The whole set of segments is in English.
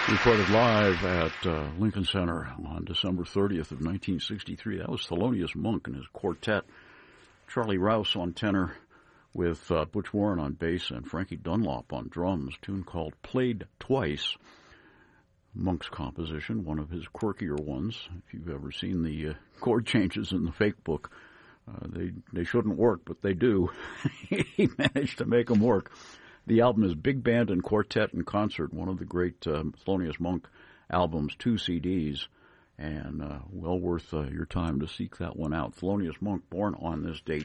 Recorded live at Lincoln Center on December 30th of 1963. That was Thelonious Monk and his quartet. Charlie Rouse on tenor with Butch Warren on bass and Frankie Dunlop on drums. A tune called Played Twice. Monk's composition, one of his quirkier ones. If you've ever seen the chord changes in the fake book, they shouldn't work, but they do. He managed to make them work. The album is Big Band and Quartet in Concert, one of the great Thelonious Monk albums, 2 CDs, and well worth your time to seek that one out. Thelonious Monk, born on this date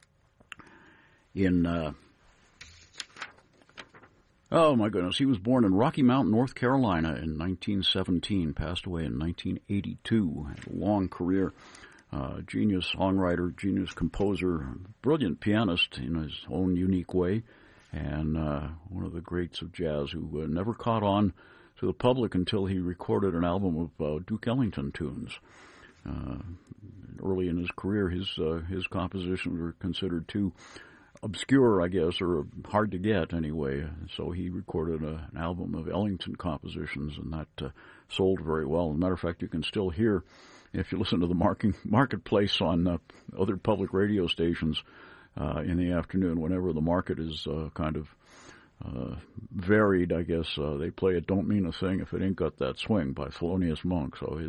in, oh my goodness, he was born in Rocky Mount, North Carolina in 1917, passed away in 1982, had a long career. Genius songwriter, genius composer, brilliant pianist in his own unique way. And one of the greats of jazz who never caught on to the public until he recorded an album of Duke Ellington tunes. Early in his career, his compositions were considered too obscure, I guess, or hard to get anyway. So he recorded an album of Ellington compositions, and that sold very well. As a matter of fact, you can still hear, if you listen to the marketplace on other public radio stations, in the afternoon, whenever the market is kind of varied, I guess, they play It Don't Mean a Thing If It Ain't Got That Swing by Thelonious Monk. So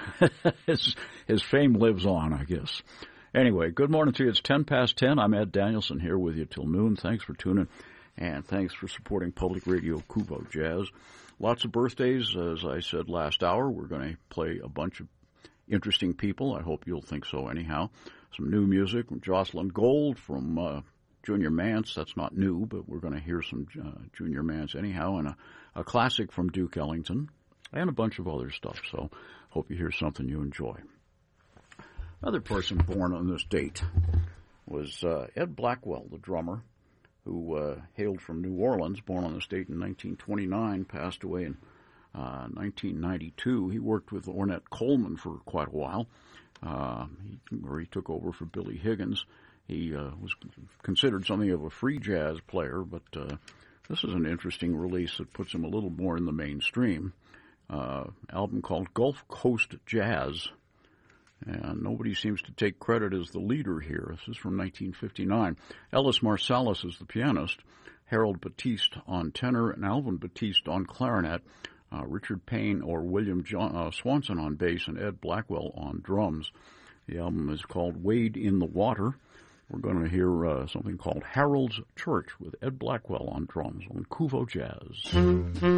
his fame lives on, I guess. Anyway, good morning to you. It's 10 past 10. I'm Ed Danielson here with you till noon. Thanks for tuning, and thanks for supporting Public Radio Kuvo Jazz. Lots of birthdays, as I said last hour. We're going to play a bunch of interesting people. I hope you'll think so anyhow. Some new music from Jocelyn Gold, from Junior Mance. That's not new, but we're going to hear some Junior Mance anyhow, and a classic from Duke Ellington, and a bunch of other stuff. So hope you hear something you enjoy. Another person born on this date was Ed Blackwell, the drummer, who hailed from New Orleans, born on this date in 1929, passed away in 1992. He worked with Ornette Coleman for quite a while. He took over for Billy Higgins. He was considered something of a free jazz player, but this is an interesting release that puts him a little more in the mainstream. Album called Gulf Coast Jazz, and nobody seems to take credit as the leader here. This is from 1959. Ellis Marsalis is the pianist, Harold Batiste on tenor, and Alvin Batiste on clarinet. Richard Payne or William Swanson on bass, and Ed Blackwell on drums. The album is called Wade in the Water. We're going to hear something called Harold's Church with Ed Blackwell on drums on Kuvo Jazz.